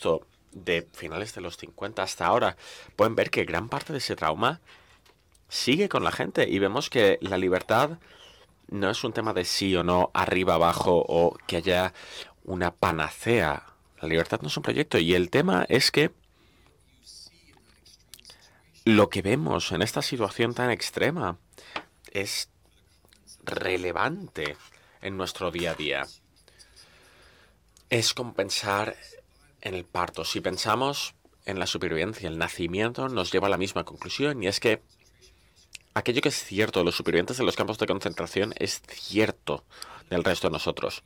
visto de finales de los 50 hasta ahora, pueden ver que gran parte de ese trauma sigue con la gente y vemos que la libertad no es un tema de sí o no, arriba, abajo o que haya una panacea. La libertad no es un proyecto y el tema es que lo que vemos en esta situación tan extrema es relevante en nuestro día a día. Es compensar en el parto. Si pensamos en la supervivencia, el nacimiento nos lleva a la misma conclusión y es que aquello que es cierto de los supervivientes de los campos de concentración es cierto del resto de nosotros.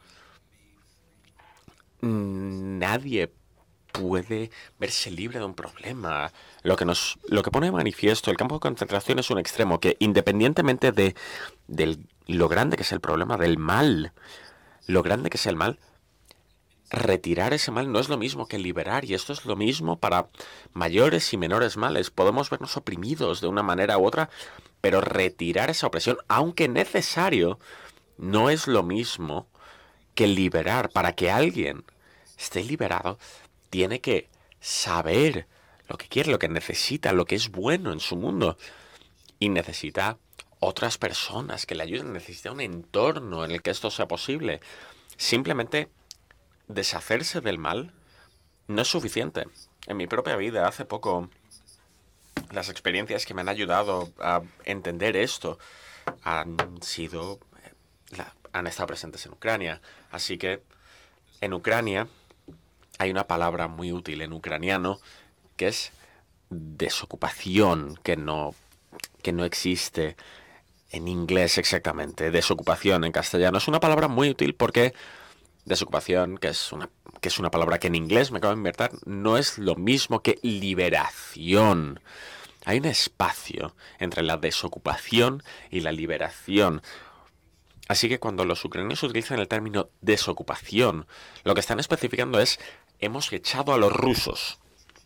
Nadie puede verse libre de un problema. Lo que pone de manifiesto el campo de concentración es un extremo que, independientemente de lo grande que es el problema, del mal, lo grande que es el mal, retirar ese mal no es lo mismo que liberar, y esto es lo mismo para mayores y menores males. Podemos vernos oprimidos de una manera u otra, pero retirar esa opresión, aunque necesario, no es lo mismo que liberar. Para que alguien esté liberado, tiene que saber lo que quiere, lo que necesita, lo que es bueno en su mundo. Y necesita otras personas que le ayuden, necesita un entorno en el que esto sea posible. Simplemente deshacerse del mal no es suficiente. En mi propia vida, hace poco, las experiencias que me han ayudado a entender esto han sido, han estado presentes en Ucrania. Así que en Ucrania hay una palabra muy útil en ucraniano que es desocupación, que no existe en inglés exactamente. Desocupación en castellano es una palabra muy útil porque desocupación, que es una palabra que en inglés me acabo de inventar, no es lo mismo que liberación. Hay un espacio entre la desocupación y la liberación. Así que cuando los ucranianos utilizan el término desocupación, lo que están especificando es: hemos echado a los rusos.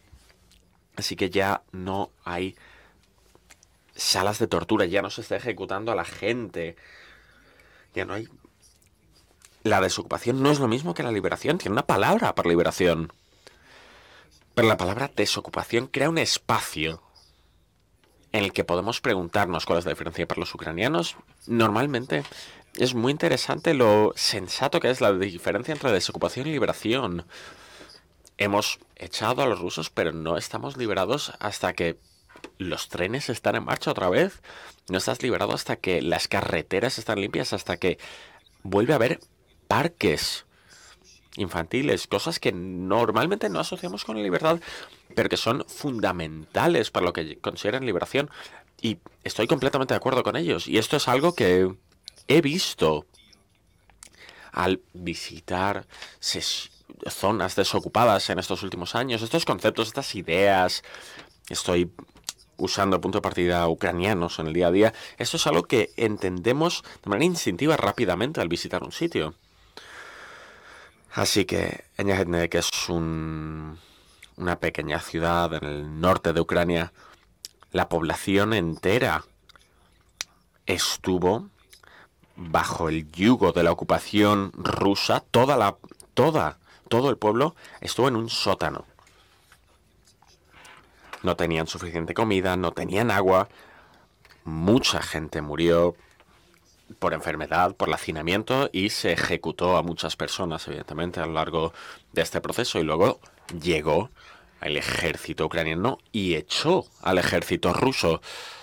Así que ya no hay salas de tortura, ya no se está ejecutando a la gente, ya no hay... La desocupación no es lo mismo que la liberación, tiene una palabra para liberación. Pero la palabra desocupación crea un espacio en el que podemos preguntarnos cuál es la diferencia para los ucranianos. Normalmente es muy interesante lo sensato que es la diferencia entre desocupación y liberación. Hemos echado a los rusos, pero no estamos liberados hasta que los trenes están en marcha otra vez. No estás liberado hasta que las carreteras están limpias, hasta que vuelve a haber parques infantiles, cosas que normalmente no asociamos con la libertad, pero que son fundamentales para lo que consideran liberación. Y estoy completamente de acuerdo con ellos. Y esto es algo que he visto al visitar zonas desocupadas en estos últimos años. Estos conceptos, estas ideas, estoy usando punto de partida ucranianos en el día a día. Esto es algo que entendemos de manera instintiva rápidamente al visitar un sitio. Así que Eñajedne, que es una pequeña ciudad en el norte de Ucrania, la población entera estuvo bajo el yugo de la ocupación rusa. Todo el pueblo estuvo en un sótano. No tenían suficiente comida, no tenían agua. Mucha gente murió por enfermedad, por hacinamiento, y se ejecutó a muchas personas, evidentemente, a lo largo de este proceso. Y luego llegó el ejército ucraniano y echó al ejército ruso.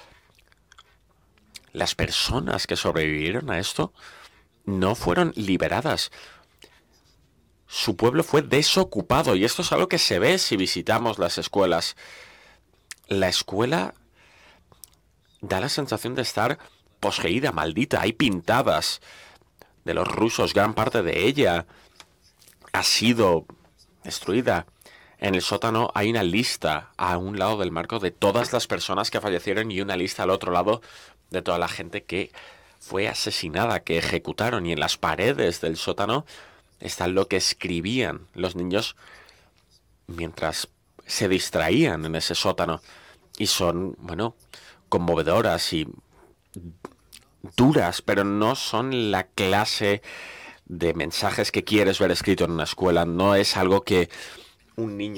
Las personas que sobrevivieron a esto no fueron liberadas. Su pueblo fue desocupado, y esto es algo que se ve si visitamos las escuelas. La escuela da la sensación de estar poseída, maldita. Hay pintadas de los rusos, gran parte de ella ha sido destruida. En el sótano hay una lista a un lado del marco de todas las personas que fallecieron y una lista al otro lado de toda la gente que fue asesinada, que ejecutaron. Y en las paredes del sótano está lo que escribían los niños mientras se distraían en ese sótano. Y son, bueno, conmovedoras y duras, pero no son la clase de mensajes que quieres ver escrito en una escuela. No es algo que un niño